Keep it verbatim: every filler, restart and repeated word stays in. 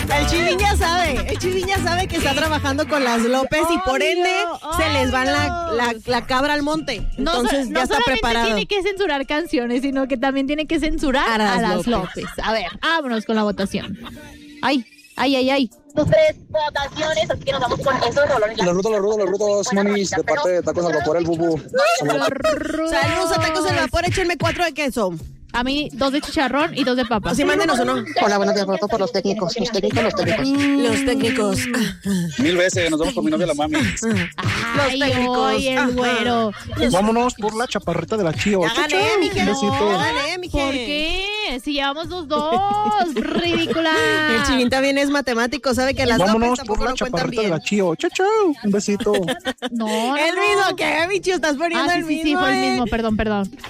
El Chivín ya sabe, el Chivín ya sabe que está trabajando con las López y por ende se les va la, la, la cabra al monte. Entonces no, ya no está preparado. No tiene que censurar canciones, sino que también tiene que censurar a, a las López. López. A ver, vámonos con la votación. Ay, ay, ay, ay. Tus tres votaciones, así que nos vamos con esos dolores. Los rudos, los rudos, los rudos, manis, de parte de Tacos al Vapor, el bubu. Saludos a Tacos al Vapor, échenme cuatro de queso. A mí, dos de chicharrón y dos de papa. Así mándenos uno. Hola, buenos días, voto por los técnicos. Los técnicos, los técnicos. Mm. Los técnicos. Mil veces, nos vamos con mi novia la mami. Ay, los técnicos. Oye, el güero. Vámonos por la chaparrita de la Chío. Ya gané, mije. Un besito. Ya gané, mije. ¿Por qué? Si llevamos dos, dos. Ridícula. El Chivín también es matemático, sabe que las Vámonos López por la no cuentan chaparrita bien. de la Chío. Chau, chau. Un besito. No, no, El mismo, ¿qué, bicho? Estás poniendo ah, sí, el sí, mismo, sí, fue eh. el mismo, perdón, perdón.